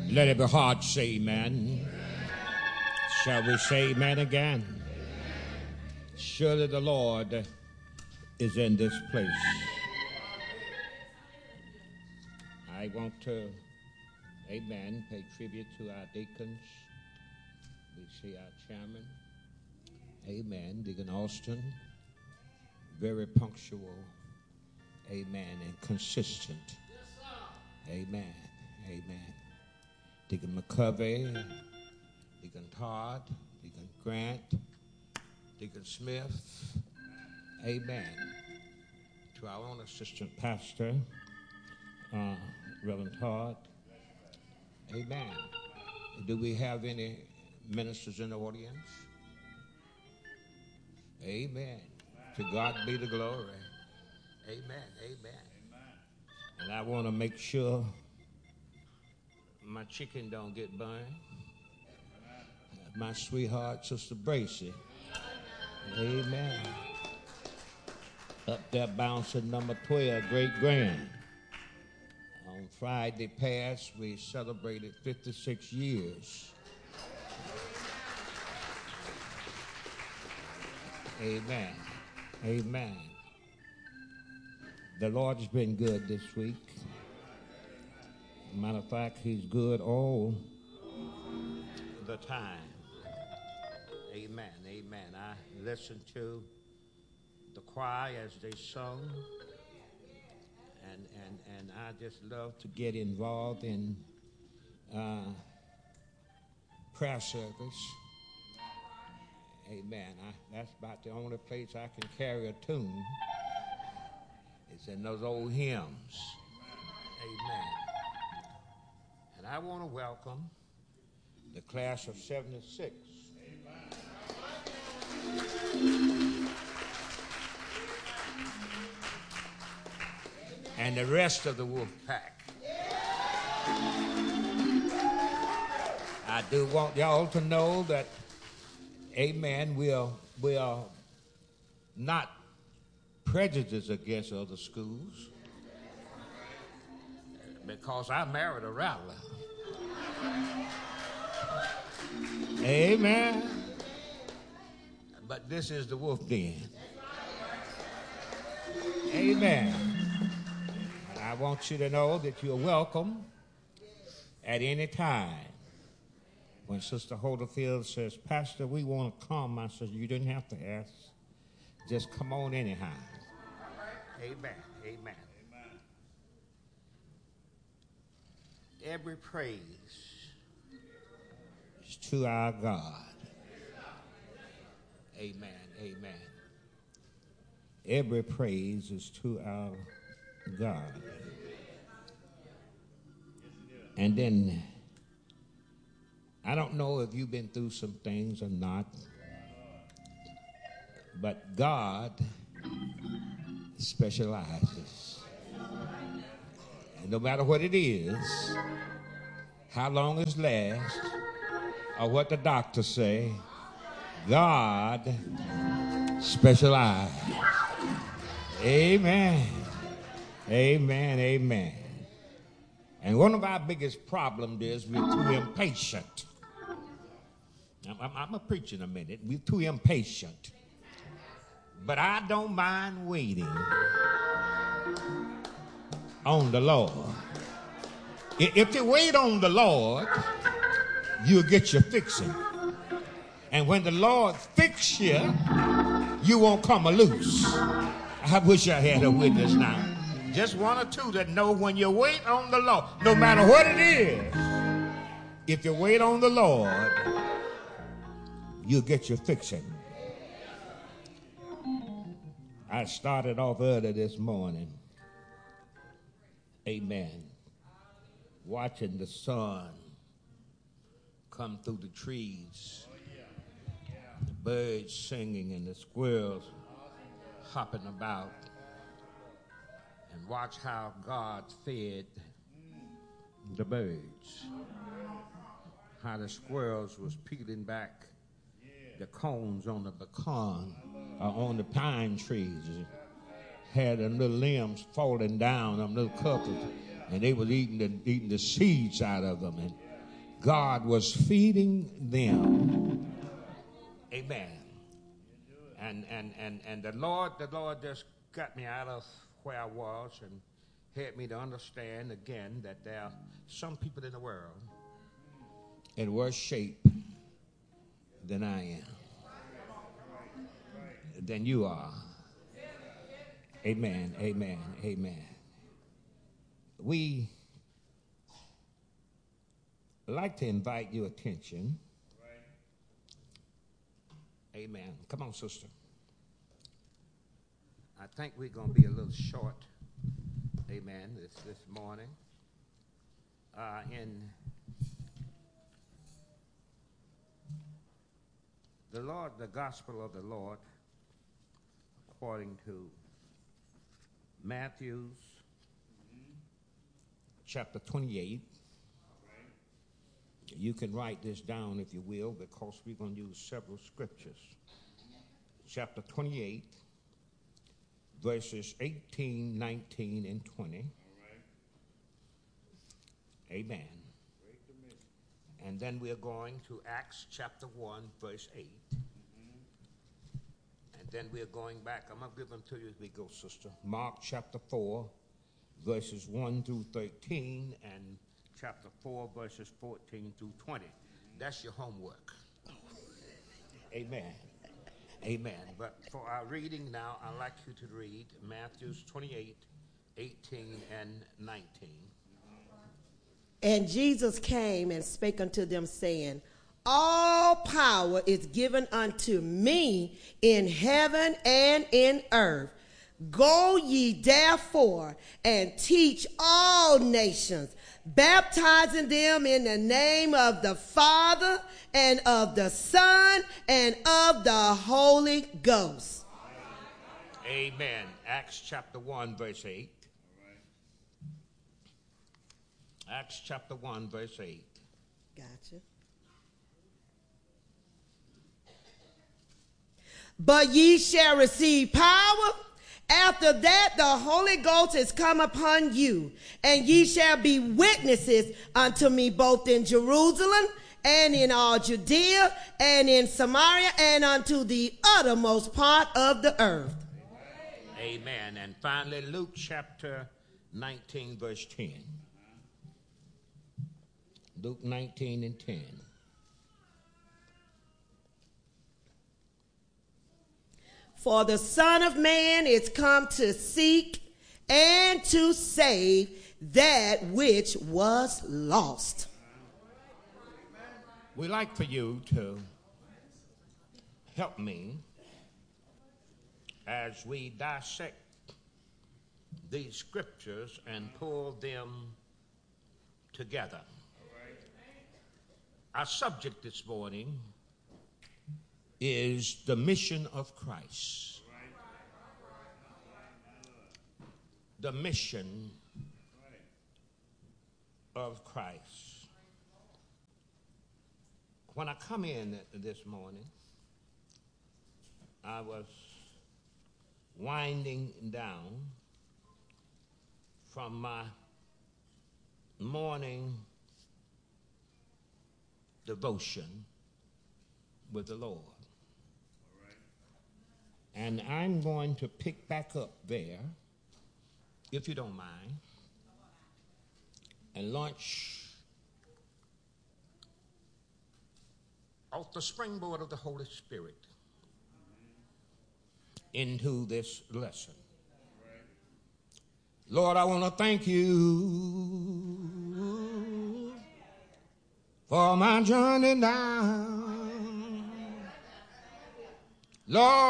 Let every heart say amen. Shall we say amen again? Surely the Lord is in this place. I want to, amen, pay tribute to our deacons. We see our chairman, amen, Deacon Austin, very punctual, amen, and consistent. Amen, amen. Deacon McCovey, Deacon Todd, Deacon Grant, Deacon Smith, amen. To our own assistant pastor, Reverend Todd, amen. Do we have any ministers in the audience? Amen. To God be the glory. Amen, amen. And I want to make sure my chicken don't get burned. My sweetheart, Sister Bracy. Amen. Up there bouncing number 12, Great Grand. On Friday past, we celebrated 56 years. Amen. Amen. The Lord's been good this week. Matter of fact, he's good all the time. Amen, amen. I listened to the choir as they sung, and I just love to get involved in prayer service. Amen. That's about the only place I can carry a tune. It's in those old hymns. Amen. And I want to welcome the class of 76. And the rest of the wolf pack. I do want y'all to know that, amen, we are not prejudiced against other schools because I married a rattler. Amen. But this is the wolf den. Amen. I want you to know that you're welcome at any time. When Sister Holderfield says, Pastor, we want to come, I said, you didn't have to ask. Just come on anyhow. Amen. Amen. Amen. Every praise is to our God. Amen. Amen. Every praise is to our God. And then, I don't know if you've been through some things or not, but God specializes. And no matter what it is, how long it lasts, or what the doctors say, God specializes. Amen. Amen. Amen. And one of our biggest problems is we're too impatient. I'm going to preach in a minute. We're too impatient. But I don't mind waiting on the Lord. If you wait on the Lord, you'll get your fixing. And when the Lord fix you, you won't come loose. I wish I had a witness now. Just one or two that know when you wait on the Lord, no matter what it is, if you wait on the Lord, you'll get your fixing. I started off early this morning, amen, watching the sun come through the trees, the birds singing and the squirrels hopping about, and watch how God fed the birds, how the squirrels was peeling back the cones on the pecan, on the pine trees, had them little limbs falling down, them little couples, and they was eating the seeds out of them. And God was feeding them. Amen. And the Lord just got me out of where I was and helped me to understand again that there are some people in the world in worse shape than I am, than you are. Amen, amen, amen. We like to invite your attention. Amen. Come on, sister. I think we're going to be a little short, amen, this morning. In the gospel of the Lord, according to Matthew chapter 28. You can write this down if you will, because we're going to use several scriptures. Chapter 28, verses 18, 19, and 20. Amen. And then we're going to Acts chapter 1, verse 8. And then we're going back. I'm going to give them to you as we go, sister. Mark chapter 4, verses 1 through 13, and chapter 4, verses 14 through 20. That's your homework. Amen. Amen. But for our reading now, I'd like you to read Matthew 28, 18, and 19. And Jesus came and spake unto them, saying, all power is given unto me in heaven and in earth. Go ye therefore and teach all nations, baptizing them in the name of the Father and of the Son and of the Holy Ghost. Amen. Acts chapter 1, verse 8. Acts chapter 1, verse 8. Gotcha. But ye shall receive power. After that, the Holy Ghost is come upon you, and ye shall be witnesses unto me both in Jerusalem and in all Judea and in Samaria and unto the uttermost part of the earth. Amen. And finally, Luke chapter 19, verse 10. Luke 19 and 10. For the Son of Man is come to seek and to save that which was lost. We'd like for you to help me as we dissect these scriptures and pull them together. Our subject this morning is the mission of Christ. The mission of Christ. When I come in this morning, I was winding down from my morning devotion with the Lord. And I'm going to pick back up there, if you don't mind, and launch off the springboard of the Holy Spirit into this lesson. Lord, I want to thank you for my journey down. Lord,